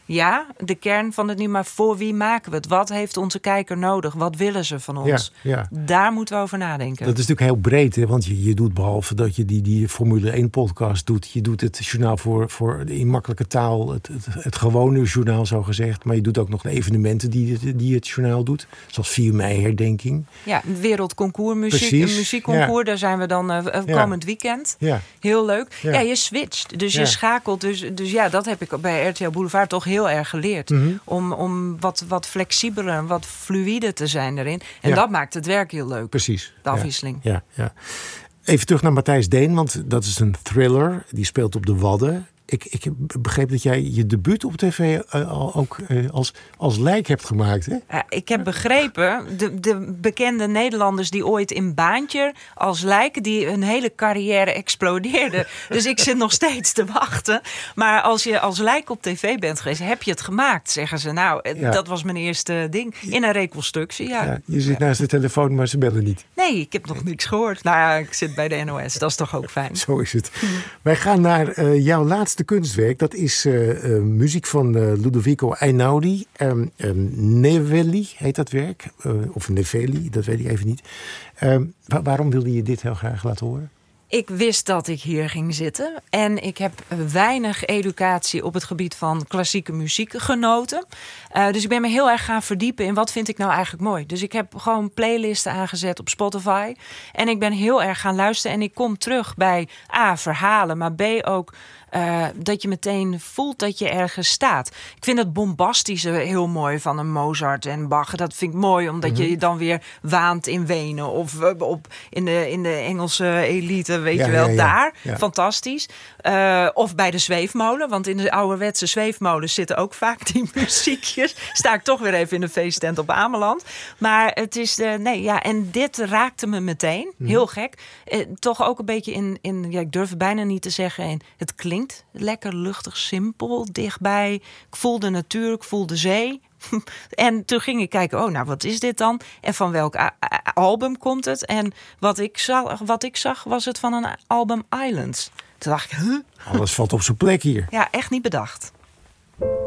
Ja, de kern van het nieuws, maar voor wie maken we het? Wat heeft onze kijker nodig? Wat willen ze van ons? Ja. Daar moeten we over nadenken. Dat is natuurlijk heel breed, hè? Want je doet, behalve dat je die Formule 1 podcast doet, je doet het journaal voor in makkelijke taal, het gewone journaal zo gezegd. Maar je doet ook nog de evenementen die het journaal doet. Zoals 4 mei herdenking. Ja, Wereldconcours muziek, een muziekconcours. Daar zijn we dan komend weekend. Ja. Heel leuk. Ja. Ja, je switcht. Dus je schakelt. Dus ja, dat heb ik bij RTL Boulevard toch heel erg geleerd. Om wat flexibeler en wat fluïde te zijn erin. En dat maakt het werk heel leuk. Precies. De afwisseling. Ja. Even terug naar Matthijs Deen, want dat is een thriller. Die speelt op de Wadden. Ik begreep dat jij je debuut op tv ook als lijk hebt gemaakt, hè? Ik heb begrepen, de bekende Nederlanders die ooit in Baantje als lijken, die hun hele carrière explodeerden. Dus ik zit nog steeds te wachten. Maar als je als lijk op tv bent geweest, heb je het gemaakt, zeggen ze. Nou, dat was mijn eerste ding. In een reconstructie, ja. Je zit naast de telefoon, maar ze bellen niet. Nee, ik heb nog niks gehoord. Nou ja, ik zit bij de NOS. Dat is toch ook fijn. Zo is het. Wij gaan naar jouw laatste kunstwerk. Dat is muziek van Ludovico Einaudi. Nevelli heet dat werk. Of Nevelli, dat weet ik even niet. Waarom wilde je dit heel graag laten horen? Ik wist dat ik hier ging zitten. En ik heb weinig educatie op het gebied van klassieke muziek genoten. Dus ik ben me heel erg gaan verdiepen in wat vind ik nou eigenlijk mooi. Dus ik heb gewoon playlisten aangezet op Spotify. En ik ben heel erg gaan luisteren. En ik kom terug bij A, verhalen, maar B ook dat je meteen voelt dat je ergens staat. Ik vind het bombastische heel mooi van een Mozart en Bach. Dat vind ik mooi, omdat je je dan weer waant in Wenen. Of in de Engelse elite, weet je wel, daar. Ja. Fantastisch. Of bij de zweefmolen, want in de ouderwetse zweefmolens zitten ook vaak die muziekjes. Sta ik toch weer even in de feesttent op Ameland. Maar het is, en dit raakte me meteen. Heel gek. Toch ook een beetje in ik durf het bijna niet te zeggen. Het klinkt lekker luchtig, simpel, dichtbij. Ik voel de natuur, ik voel de zee. En toen ging ik kijken, wat is dit dan? En van welk album komt het? En wat ik zag, was het van een album Islands. Toen dacht ik, Alles valt op zijn plek hier. Ja, echt niet bedacht.